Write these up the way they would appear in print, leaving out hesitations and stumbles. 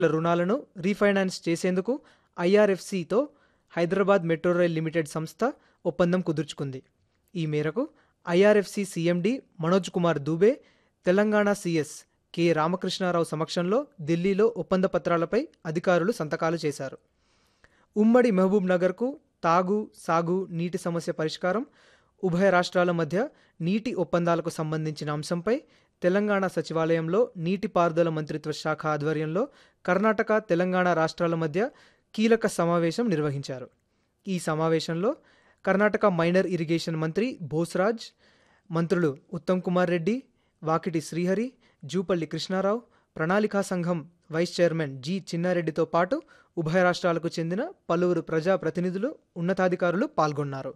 రుణాలను రీఫైనాన్స్ చేసేందుకు ఐఆర్ఎఫ్సితో Hyderabad metro rail limited సంస్థ ఒప్పందం కుదుర్చుకుంది. ఈ మేరకు IRFC CMD Manoj Kumar Dubey, Telangana CS K Ramakrishna Rao సమక్షంలో ఢిల్లీలో ఒప్పంద పత్రాలపై అధికారులు సంతకాలు చేశారు. ఉమ్మడి మహబూబ్ నగర్కు తాగు, సాగు నీటి సమస్య పరిష్కారం, ఉభయ రాష్ట్రాల మధ్య నీటి ఒప్పందాలకు సంబంధించిన అంశంపై తెలంగాణ సచివాలయంలో నీటిపారుదల మంత్రిత్వ శాఖ ఆధ్వర్యంలో కర్ణాటక, తెలంగాణ రాష్ట్రాల మధ్య కీలక సమావేశం నిర్వహించారు. ఈ సమావేశంలో కర్ణాటక మైనర్ ఇరిగేషన్ మంత్రి బోస్రాజ్, మంత్రులు ఉత్తమ్ కుమార్ రెడ్డి, వాకిటి శ్రీహరి, జూపల్లి కృష్ణారావు, ప్రణాళికా సంఘం వైస్ చైర్మన్ జి చిన్నారెడ్డితో పాటు ఉభయ రాష్ట్రాలకు చెందిన పలువురు ప్రజాప్రతినిధులు, ఉన్నతాధికారులు పాల్గొన్నారు.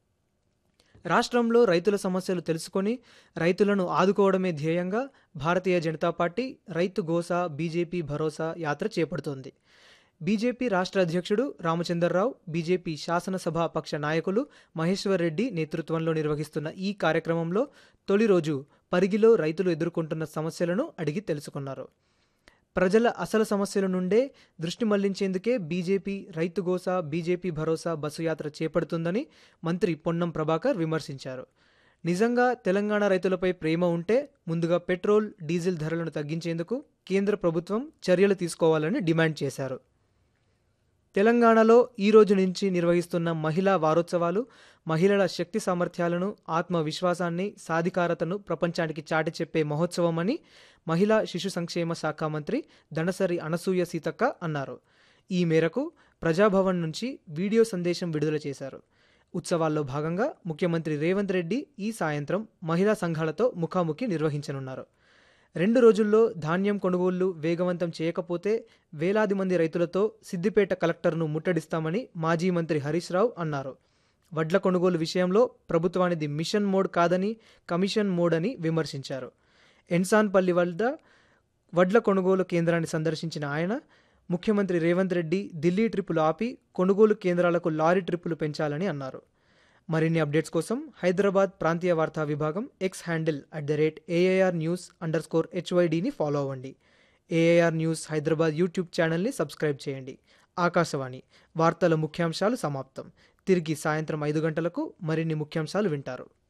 రాష్ట్రంలో రైతుల సమస్యలు తెలుసుకొని రైతులను ఆదుకోవడమే ధ్యేయంగా భారతీయ జనతా పార్టీ రైతు గోసా బీజేపీ భరోసా యాత్ర చేపడుతోంది. బీజేపీ రాష్ట్ర అధ్యక్షుడు రామచందర్రావు, బీజేపీ శాసనసభా పక్ష నాయకులు మహేశ్వర్ రెడ్డి నేతృత్వంలో నిర్వహిస్తున్న ఈ కార్యక్రమంలో తొలి రోజు పరిగిలో రైతులు ఎదుర్కొంటున్న సమస్యలను అడిగి తెలుసుకున్నారు. ప్రజల అసలు సమస్యల నుండే దృష్టి మళ్లించేందుకే బీజేపీ రైతు గోసా బీజేపీ భరోసా బస్సు యాత్ర చేపడుతుందని మంత్రి పొన్నం ప్రభాకర్ విమర్శించారు. నిజంగా తెలంగాణ రైతులపై ప్రేమ ఉంటే ముందుగా పెట్రోల్, డీజిల్ ధరలను తగ్గించేందుకు కేంద్ర ప్రభుత్వం చర్యలు తీసుకోవాలని డిమాండ్ చేశారు. తెలంగాణలో ఈ రోజు నుంచి నిర్వహిస్తున్న మహిళా వారోత్సవాలు మహిళల శక్తి సామర్థ్యాలను, ఆత్మవిశ్వాసాన్ని, సాధికారతను ప్రపంచానికి చాటి చెప్పే మహోత్సవమని మహిళా శిశు సంక్షేమ శాఖ మంత్రి దనసరి అనసూయ సీతక్క అన్నారు. ఈ మేరకు ప్రజాభవన్ నుంచి వీడియో సందేశం విడుదల చేశారు. ఉత్సవాల్లో భాగంగా ముఖ్యమంత్రి రేవంత్ రెడ్డి ఈ సాయంత్రం మహిళా సంఘాలతో ముఖాముఖి నిర్వహించనున్నారు. 2 రోజుల్లో ధాన్యం కొనుగోళ్లు వేగవంతం చేయకపోతే వేలాది మంది రైతులతో సిద్దిపేట కలెక్టర్ను ముట్టడిస్తామని మాజీ మంత్రి హరీష్ రావు అన్నారు. వడ్ల కొనుగోలు విషయంలో ప్రభుత్వానిది మిషన్ మోడ్ కాదని, కమిషన్ మోడ్ అని విమర్శించారు. ఎన్సాన్పల్లి వద్ద వడ్ల కొనుగోలు కేంద్రాన్ని సందర్శించిన ఆయన ముఖ్యమంత్రి రేవంత్ రెడ్డి ఢిల్లీ ట్రిప్పులు ఆపి కొనుగోలు కేంద్రాలకు లారీ ట్రిప్పులు పెంచాలని అన్నారు. మరిన్ని అప్డేట్స్ కోసం హైదరాబాద్ ప్రాంతీయ వార్తా విభాగం ఎక్స్ హ్యాండిల్ @AIRnews_HYDని ఫాలో అవ్వండి. ఏఐఆర్ న్యూస్ హైదరాబాద్ యూట్యూబ్ ఛానల్ని సబ్స్క్రైబ్ చేయండి. ఆకాశవాణి వార్తల ముఖ్యాంశాలు సమాప్తం. తిరిగి సాయంత్రం 5 గంటలకు మరిన్ని ముఖ్యాంశాలు వింటారు.